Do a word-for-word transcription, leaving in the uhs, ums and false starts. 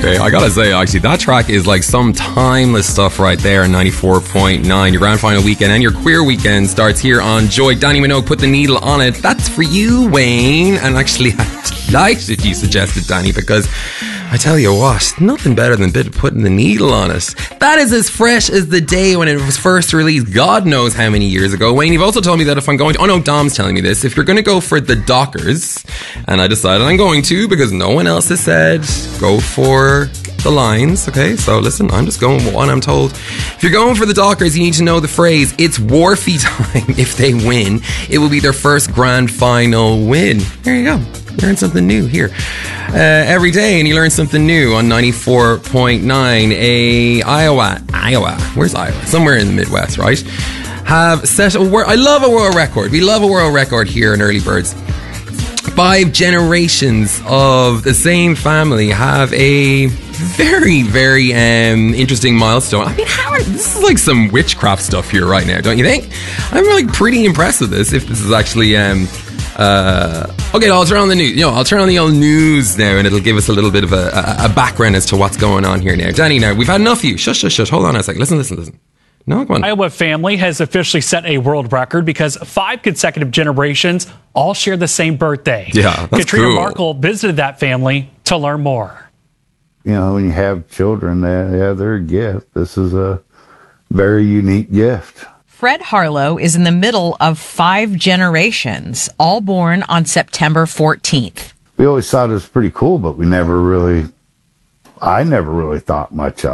Okay, I gotta say, actually, that track is like some timeless stuff right there. ninety-four point nine. Your grand final weekend and your queer weekend starts here on Joy. Danny Minogue, Put the Needle on It. That's for you, Wayne. And actually, I liked it you suggested, Danny, because I tell you what, nothing better than bit of putting the needle on it. That is as fresh as the day when it was first released, God knows how many years ago. Wayne, you've also told me that if I'm going to, oh no, Dom's telling me this, if you're going to go for the Dockers, and I decided I'm going to because no one else has said, go for the Lions. Okay, so listen, I'm just going with what I'm told. If you're going for the Dockers, you need to know the phrase, it's Wharfie time. If they win, it will be their first grand final win. There you go. Learn something new here uh, every day, and you learn something new on ninety-four point nine. A Iowa, Iowa, where's Iowa? Somewhere in the Midwest, right? Have set a world. I love a world record. We love a world record here in Early Birds. Five generations of the same family have a very, very um, interesting milestone. I mean, how are, this is like some witchcraft stuff here right now, don't you think? I'm like pretty impressed with this. If this is actually. Um, Uh, okay, I'll turn on the news. You know, I'll turn on the old news now, and it'll give us a little bit of a, a, a background as to what's going on here now. Danny, now we've had enough of you. Shush, shush, shush. Hold on a second. Listen, listen, listen. No, come on. Iowa family has officially set a world record because five consecutive generations all share the same birthday. Yeah, that's Katrina cool. Markle visited that family to learn more. You know, when you have children, they, yeah, they're a gift. This is a very unique gift. Fred Harlow is in the middle of five generations, all born on September fourteenth. We always thought it was pretty cool, but we never really, I never really thought much of it.